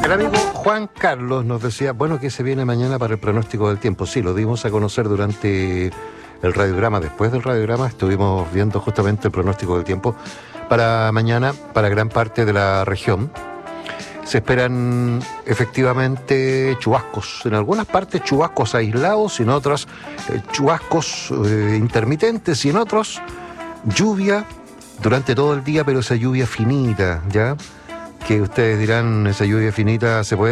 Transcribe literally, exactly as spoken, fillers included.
El amigo Juan Carlos nos decía, bueno, ¿qué se viene mañana para el pronóstico del tiempo? Sí, lo dimos a conocer durante el radiograma. Después del radiograma estuvimos viendo justamente el pronóstico del tiempo para mañana, para gran parte de la región. Se esperan efectivamente chubascos, en algunas partes chubascos aislados, y en otras eh, chubascos eh, intermitentes, y en otros lluvia durante todo el día, pero esa lluvia finita, ¿ya? Que ustedes dirán, esa lluvia finita se puede